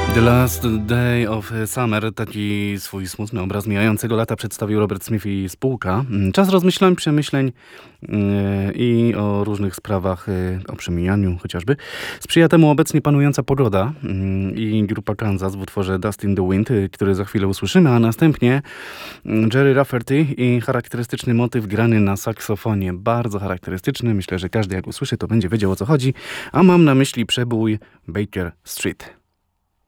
The Last Day of Summer, taki swój smutny obraz mijającego lata przedstawił Robert Smith i spółka. Czas rozmyślań, przemyśleń i o różnych sprawach, o przemijaniu chociażby. Sprzyja temu obecnie panująca pogoda i grupa Kansas w utworze Dust in the Wind, który za chwilę usłyszymy, a następnie Jerry Rafferty i charakterystyczny motyw grany na saksofonie. Bardzo charakterystyczny. Myślę, że każdy jak usłyszy, to będzie wiedział, o co chodzi. A mam na myśli przebój Baker Street.